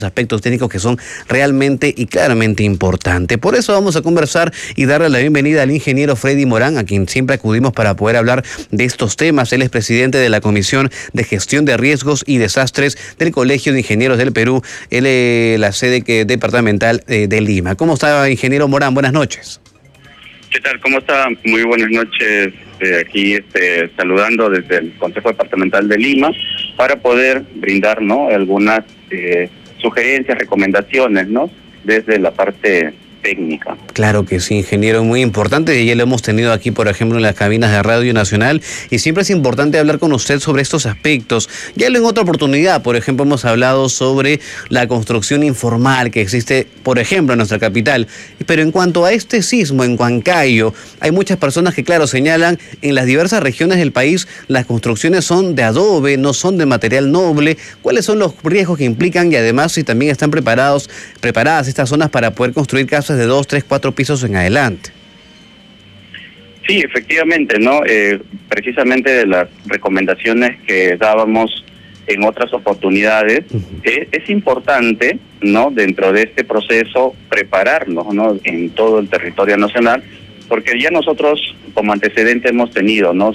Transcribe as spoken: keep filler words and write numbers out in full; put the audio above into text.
aspectos técnicos que son realmente y claramente importantes. Por eso vamos a conversar y darle la bienvenida al ingeniero Freddy Morán, a quien siempre acudimos para poder hablar de estos temas. Él es presidente de la Comisión de Gestión de Riesgos y Desastres del Colegio de Ingenieros del Perú, él es la sede que, departamental eh, de Lima. ¿Cómo está, ingeniero Morán? Buenas noches. ¿Qué tal? ¿Cómo está? Muy buenas noches. Eh, aquí este, saludando desde el Consejo Departamental de Lima para poder brindar, ¿no?, algunas eh, sugerencias, recomendaciones, ¿no?, desde la parte técnica. Claro que sí, ingeniero, muy importante, y ya lo hemos tenido aquí, por ejemplo, en las cabinas de Radio Nacional, y siempre es importante hablar con usted sobre estos aspectos. Ya en otra oportunidad, por ejemplo, hemos hablado sobre la construcción informal que existe, por ejemplo, en nuestra capital, pero en cuanto a este sismo en Huancayo, hay muchas personas que, claro, señalan en las diversas regiones del país, las construcciones son de adobe, no son de material noble. ¿Cuáles son los riesgos que implican y además si también están preparados, preparadas estas zonas para poder construir casas de dos, tres, cuatro pisos en adelante? Sí, efectivamente, ¿no? Eh, precisamente de las recomendaciones que dábamos en otras oportunidades, uh-huh. eh, es importante, ¿no?, dentro de este proceso prepararnos, ¿no?, en todo el territorio nacional, porque ya nosotros como antecedente hemos tenido, ¿no?,